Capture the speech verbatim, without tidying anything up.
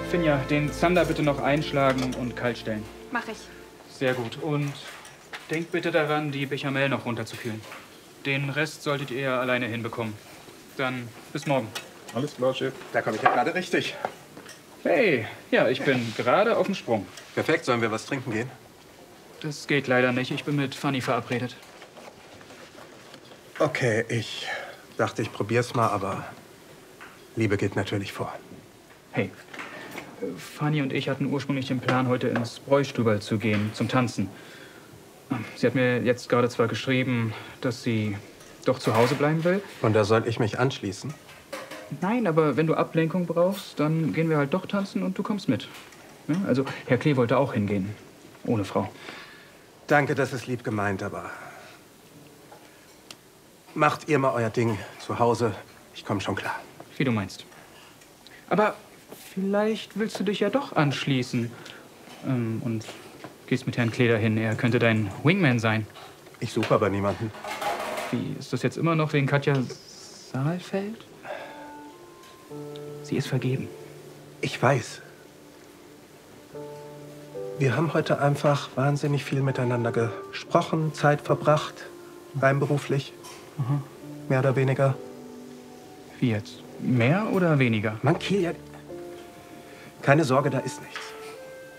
Finja, den Zander bitte noch einschlagen und kalt stellen. Mach ich. Sehr gut. Und denkt bitte daran, die Bechamel noch runterzukühlen. Den Rest solltet ihr alleine hinbekommen. Dann bis morgen. Alles klar, Chef. Da komme ich ja gerade richtig. Hey, ja, ich bin gerade auf dem Sprung. Perfekt, sollen wir was trinken gehen? Das geht leider nicht. Ich bin mit Fanny verabredet. Okay, ich dachte, ich probier's mal, aber Liebe geht natürlich vor. Hey, Fanny und ich hatten ursprünglich den Plan, heute ins Bräustüberl zu gehen, zum Tanzen. Sie hat mir jetzt gerade zwar geschrieben, dass sie doch zu Hause bleiben will. Und da soll ich mich anschließen? Nein, aber wenn du Ablenkung brauchst, dann gehen wir halt doch tanzen und du kommst mit. Ja, also Herr Klee wollte auch hingehen, ohne Frau. Danke, das ist lieb gemeint, aber macht ihr mal euer Ding zu Hause. Ich komme schon klar. Wie du meinst. Aber vielleicht willst du dich ja doch anschließen ähm, und gehst mit Herrn Klee dahin. Er könnte dein Wingman sein. Ich suche aber niemanden. Wie, ist das jetzt immer noch wegen Katja Saalfeld? Sie ist vergeben. Ich weiß. Wir haben heute einfach wahnsinnig viel miteinander gesprochen, Zeit verbracht, rein beruflich, Mhm. mehr oder weniger. Wie jetzt? Mehr oder weniger? Mann, Kilian, keine Sorge, da ist nichts.